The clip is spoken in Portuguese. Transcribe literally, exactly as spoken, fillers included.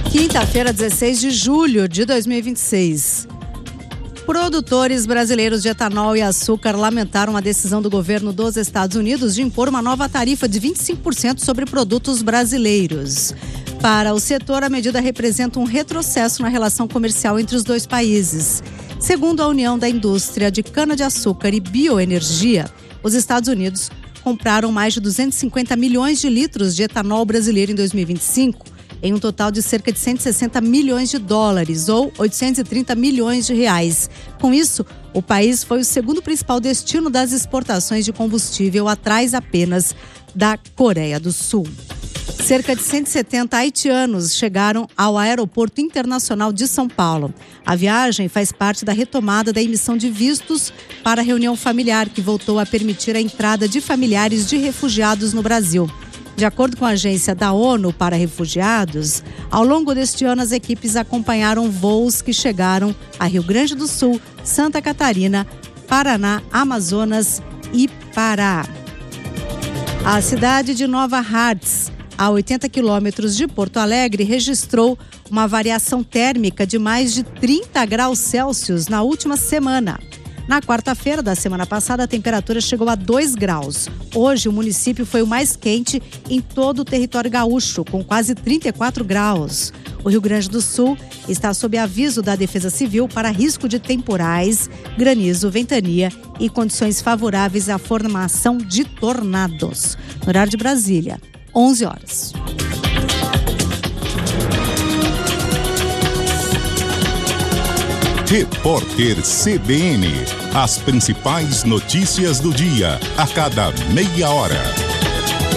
Quinta-feira, dezesseis de julho de dois mil e vinte e seis. Produtores brasileiros de etanol e açúcar lamentaram a decisão do governo dos Estados Unidos de impor uma nova tarifa de vinte e cinco por cento sobre produtos brasileiros. Para o setor, a medida representa um retrocesso na relação comercial entre os dois países. Segundo a União da Indústria de Cana-de-Açúcar e Bioenergia, os Estados Unidos compraram mais de duzentos e cinquenta milhões de litros de etanol brasileiro em dois mil e vinte e cinco, em um total de cerca de cento e sessenta milhões de dólares, ou oitocentos e trinta milhões de reais. Com isso, o país foi o segundo principal destino das exportações de combustível, atrás apenas da Coreia do Sul. Cerca de cento e setenta haitianos chegaram ao Aeroporto Internacional de São Paulo. A viagem faz parte da retomada da emissão de vistos para a reunião familiar, que voltou a permitir a entrada de familiares de refugiados no Brasil. De acordo com a Agência da ONU para Refugiados, ao longo deste ano as equipes acompanharam voos que chegaram a Rio Grande do Sul, Santa Catarina, Paraná, Amazonas e Pará. A cidade de Nova Hartz, a oitenta quilômetros de Porto Alegre, registrou uma variação térmica de mais de trinta graus Celsius na última semana. Na quarta-feira da semana passada, a temperatura chegou a dois graus. Hoje, o município foi o mais quente em todo o território gaúcho, com quase trinta e quatro graus. O Rio Grande do Sul está sob aviso da Defesa Civil para risco de temporais, granizo, ventania e condições favoráveis à formação de tornados. No horário de Brasília, onze horas. Repórter C B N. As principais notícias do dia, a cada meia hora.